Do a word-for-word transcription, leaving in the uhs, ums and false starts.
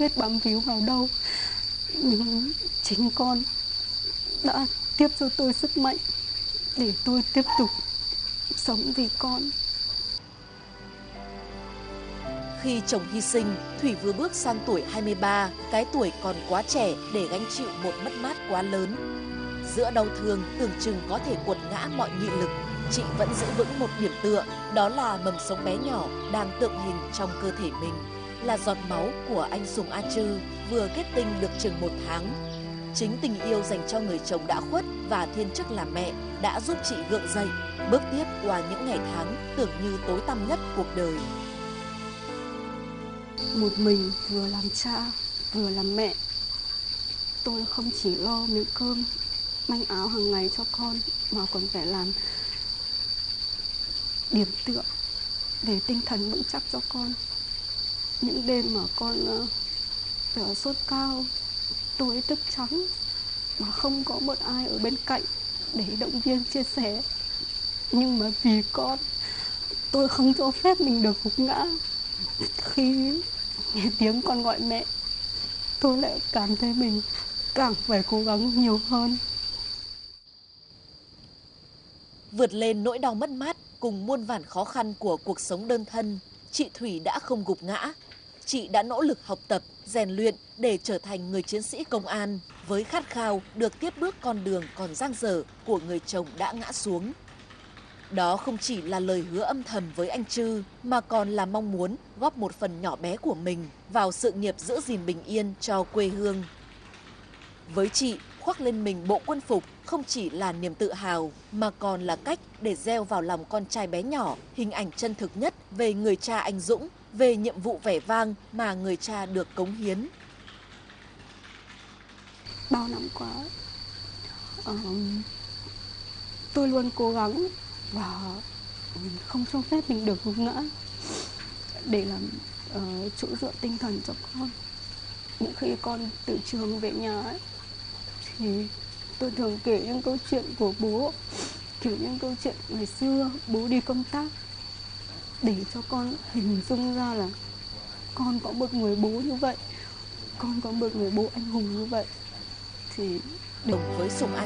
biết bám víu vào đâu. Nhưng chính con đã tiếp cho tôi sức mạnh để tôi tiếp tục sống vì con. Khi chồng hy sinh, Thủy vừa bước sang tuổi hai mươi ba, cái tuổi còn quá trẻ để gánh chịu một mất mát quá lớn. Giữa đau thương tưởng chừng có thể quật ngã mọi nghị lực, chị vẫn giữ vững một điểm tựa, đó là mầm sống bé nhỏ đang tượng hình trong cơ thể mình, là giọt máu của anh Sùng A Trư vừa kết tinh được chừng một tháng. Chính tình yêu dành cho người chồng đã khuất và thiên chức làm mẹ đã giúp chị gượng dậy, bước tiếp qua những ngày tháng tưởng như tối tăm nhất cuộc đời. Một mình vừa làm cha, vừa làm mẹ, tôi không chỉ lo miếng cơm, manh áo hàng ngày cho con mà còn phải làm điểm tựa để tinh thần vững chắc cho con. Những đêm mà con uh, sốt cao, tôi thức trắng mà không có một ai ở bên cạnh để động viên chia sẻ. Nhưng mà vì con, tôi không cho phép mình được gục ngã. Khi nghe tiếng con gọi mẹ, tôi lại cảm thấy mình càng phải cố gắng nhiều hơn. Vượt lên nỗi đau mất mát cùng muôn vàn khó khăn của cuộc sống đơn thân, chị Thủy đã không gục ngã. Chị đã nỗ lực học tập, rèn luyện để trở thành người chiến sĩ công an với khát khao được tiếp bước con đường còn dang dở của người chồng đã ngã xuống. Đó không chỉ là lời hứa âm thầm với anh Trư mà còn là mong muốn góp một phần nhỏ bé của mình vào sự nghiệp giữ gìn bình yên cho quê hương. Với chị, khoác lên mình bộ quân phục không chỉ là niềm tự hào mà còn là cách để gieo vào lòng con trai bé nhỏ hình ảnh chân thực nhất về người cha anh dũng, về nhiệm vụ vẻ vang mà người cha được cống hiến. Bao năm qua, uh, tôi luôn cố gắng và không cho phép mình được gục ngã để làm uh, chỗ dựa tinh thần cho con. Những khi con từ trường về nhà ấy, thì tôi thường kể những câu chuyện của bố, kiểu những câu chuyện ngày xưa bố đi công tác, để cho con hình dung ra là con có một người bố như vậy, con có một người bố anh hùng như vậy. Thì đồng với Sùng A